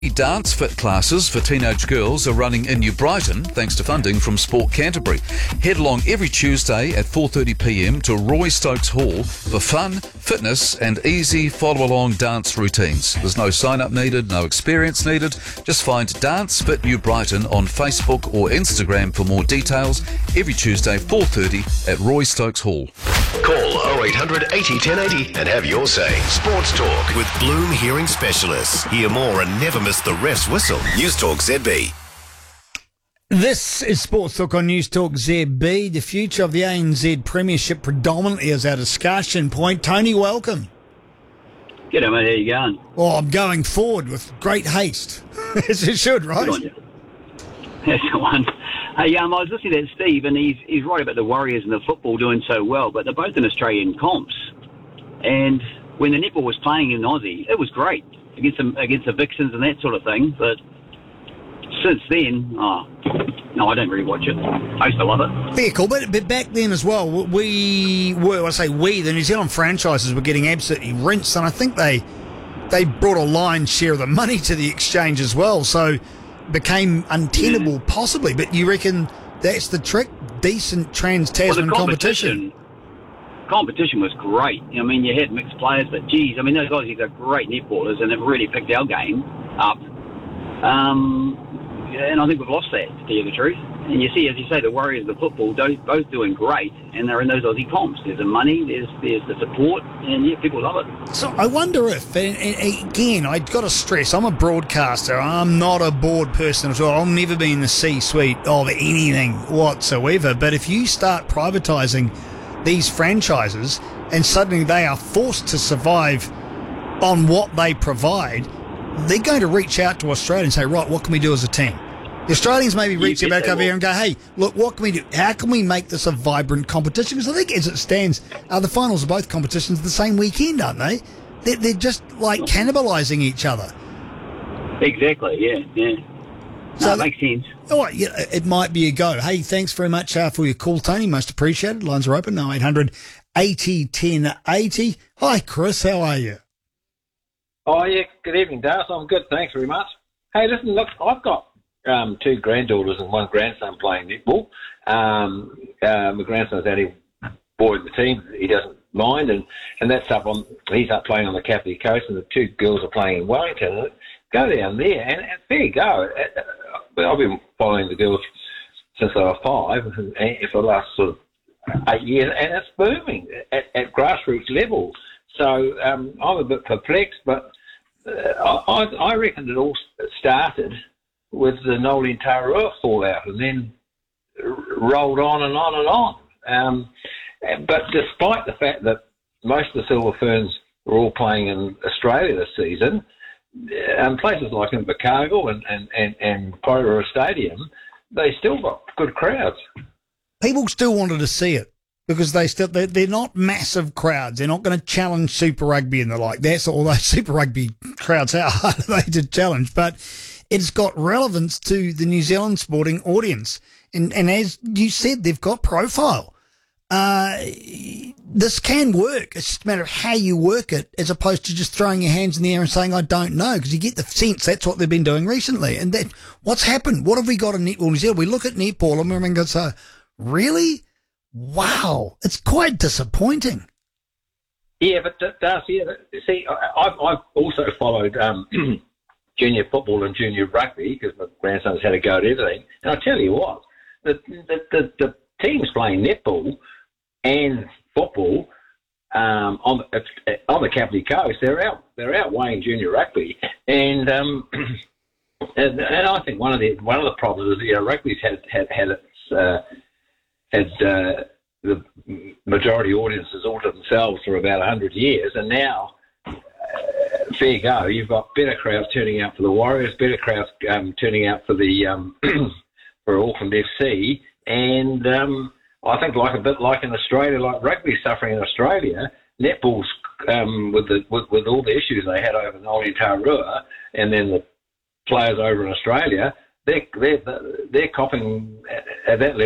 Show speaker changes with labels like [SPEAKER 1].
[SPEAKER 1] Dance fit classes for teenage girls are running in New Brighton thanks to funding from Sport Canterbury. Head along every Tuesday at 4:30pm to Roy Stokes Hall for fun, fitness and easy follow-along dance routines. There's no sign-up needed, no experience needed. Just find Dance Fit New Brighton on Facebook or Instagram for more details. Every Tuesday 4:30 at Roy Stokes Hall.
[SPEAKER 2] Call 0800 80 1080 and have your say. Sports Talk with Bloom Hearing Specialists. Hear more and never miss the ref's whistle. News Talk ZB.
[SPEAKER 3] This is Sports Talk on News Talk ZB. The future of the ANZ Premiership predominantly is our discussion point. Tony, welcome.
[SPEAKER 4] G'day, mate. How you going?
[SPEAKER 3] Oh, I'm going forward with great haste. As it should, right?
[SPEAKER 4] Good on you. That's the one. Hey, I was listening to Steve, and he's right about the Warriors and the football doing so well, but they're both in Australian comps. And when the netball was playing in Aussie, it was great against the Vixens and that sort of thing. But since then, no, I don't really watch it. I used to love it.
[SPEAKER 3] Fair cool, but back then as well, the New Zealand franchises were getting absolutely rinsed, and I think they brought a lion's share of the money to the exchange as well, so became untenable possibly. But you reckon that's the trick? Decent trans-Tasman competition?
[SPEAKER 4] Competition was great. I mean, you had mixed players, but geez, I mean, those guys are great netballers, and they've really picked our game up. And I think we've lost that, to tell you the truth. And you see, as you say, the Warriors and the football both doing great, and they're in those Aussie comps. There's the money, there's the support, and yeah, people love it.
[SPEAKER 3] So I wonder if, and again, I've got to stress, I'm a broadcaster. I'm not a board person at all. I'll never be in the C-suite of anything whatsoever. But if you start privatising these franchises and suddenly they are forced to survive on what they provide, they're going to reach out to Australia and say, right, what can we do as a team? The Australians maybe reach back over here and go, hey, look, what can we do? How can we make this a vibrant competition? Because I think as it stands, the finals of both competitions the same weekend, aren't they? They're just like cannibalising each other.
[SPEAKER 4] Exactly, yeah. So that makes sense.
[SPEAKER 3] Oh, yeah, it might be a go. Hey, thanks very much for your call, Tony. Most appreciated. Lines are open, 0800 80 1080. Hi, Chris. How are you?
[SPEAKER 5] Oh, yeah. Good evening, Darth. I'm good. Thanks very much. Hey, listen, look, I've got two granddaughters and one grandson playing netball. My grandson's only boy in the team. He doesn't mind, and that's he's up playing on the Kapiti Coast, and the two girls are playing in Wellington. Go down there, and there you go. I've been following the girls since they were 5, and for the last sort of 8 years, and it's booming at grassroots level. So I'm a bit perplexed, but I reckon it all started with the Noli Tarua fallout, and then rolled on and on and on. But despite the fact that most of the Silver Ferns were all playing in Australia this season, places like Invercargill and Porirua Stadium, they still got good crowds.
[SPEAKER 3] People still wanted to see it because they're not massive crowds. They're not going to challenge Super Rugby and the like. Although Super Rugby crowds, how hard are they to challenge? But it's got relevance to the New Zealand sporting audience. And as you said, they've got profile. This can work. It's just a matter of how you work it as opposed to just throwing your hands in the air and saying, I don't know, because you get the sense that's what they've been doing recently. And what's happened? What have we got in netball New Zealand? We look at netball and we go, so, really? Wow. It's quite disappointing.
[SPEAKER 5] Yeah, but Darcy, see, I've also followed junior football and junior rugby because my grandson's had a go at everything. And I'll tell you what, the teams playing netball and football on the Kapiti Coast, they're outweighing junior rugby, and I think one of the problems is rugby's had the majority audiences all to themselves for about 100 years, and now fair go. You've got better crowds turning out for the Warriors, better crowds turning out for the for Auckland FC, and I think a bit like in Australia, like rugby suffering in Australia, netball's with all the issues they had over Noli Tarua, and then the players over in Australia, they're copping at that level.